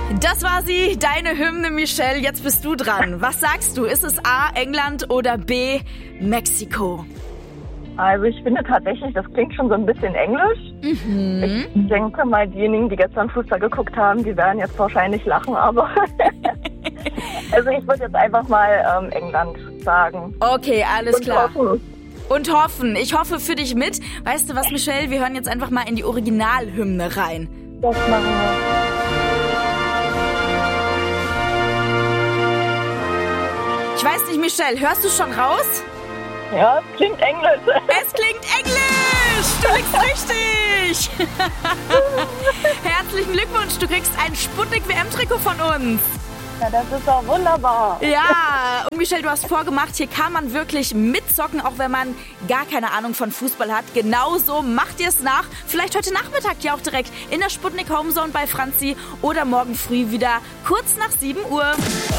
Das war sie, deine Hymne, Michelle. Jetzt bist du dran. Was sagst du? Ist es A, England oder B, Mexiko? Also ich finde tatsächlich, das klingt schon so ein bisschen englisch. Ich denke mal, diejenigen, die gestern Fußball geguckt haben, die werden jetzt wahrscheinlich lachen, aber also ich würde jetzt einfach mal England sagen. Okay, alles Und klar. hoffen. Und hoffen. Ich hoffe für dich mit. Weißt du was, Michelle? Wir hören jetzt einfach mal in die Originalhymne rein. Das machen wir. Ich weiß nicht, Michelle, hörst du schon raus? Ja, es klingt englisch. Es klingt englisch! Du liegst richtig! Herzlichen Glückwunsch, du kriegst ein Sputnik-WM-Trikot von uns. Ja, das ist doch wunderbar. Ja, und Michelle, du hast vorgemacht, hier kann man wirklich mitzocken, auch wenn man gar keine Ahnung von Fußball hat. Genauso macht ihr es nach. Vielleicht heute Nachmittag ja auch direkt in der Sputnik Homezone bei Franzi oder morgen früh wieder kurz nach 7 Uhr.